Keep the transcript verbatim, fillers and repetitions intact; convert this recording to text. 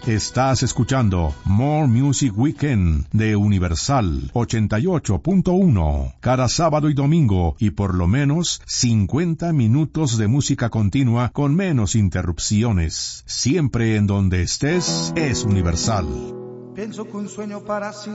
Estás escuchando More Music Weekend de Universal ochenta y ocho punto uno. Cada sábado y domingo y por lo menos cincuenta minutos de música continua con menos interrupciones. Siempre en donde estés es Universal. Pienso que un sueño para sí